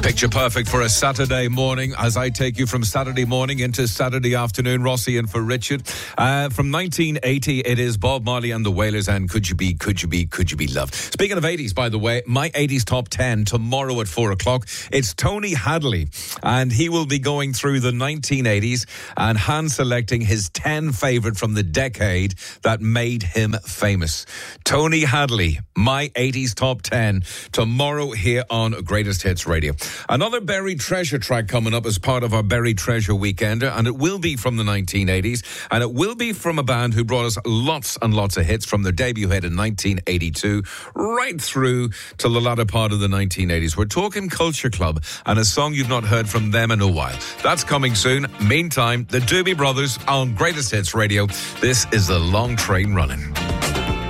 Picture perfect for a Saturday morning as I take you from Saturday morning into Saturday afternoon. Rossi in for Richard. From 1980, it is Bob Marley and the Wailers and Could You Be Loved. Speaking of 80s, by the way, my 80s top 10 tomorrow at 4 o'clock. It's Tony Hadley, and he will be going through the 1980s and hand selecting his 10 favourite from the decade that made him famous. Tony Hadley, my 80s top 10, tomorrow here on Greatest Hits Radio. Another buried treasure track coming up as part of our Buried Treasure Weekender, and it will be from the 1980s, and it will be from a band who brought us lots and lots of hits from their debut hit in 1982 right through to the latter part of the 1980s. We're talking Culture Club and a song you've not heard from them in a while. That's coming soon. Meantime, the Doobie Brothers on Greatest Hits Radio. This is The Long Train Running.